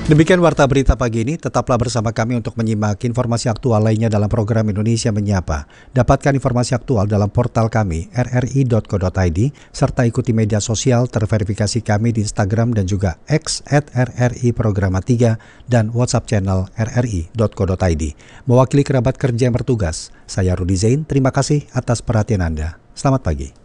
Demikian Warta Berita pagi ini, tetaplah bersama kami untuk menyimak informasi aktual lainnya dalam program Indonesia Menyapa. Dapatkan informasi aktual dalam portal kami, rri.co.id, serta ikuti media sosial terverifikasi kami di Instagram dan juga X @RRI-Programa3 dan WhatsApp channel rri.co.id. Mewakili kerabat kerja yang bertugas, saya Rudi Zain, terima kasih atas perhatian Anda. Selamat pagi.